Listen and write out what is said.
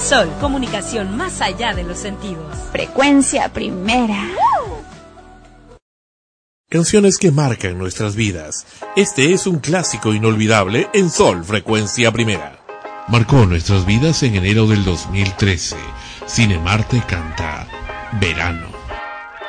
Sol, comunicación más allá de los sentidos. Frecuencia Primera. Canciones que marcan nuestras vidas. Este es un clásico inolvidable en Sol, Frecuencia Primera. Marcó nuestras vidas en enero del 2013. Cinemarte canta Verano.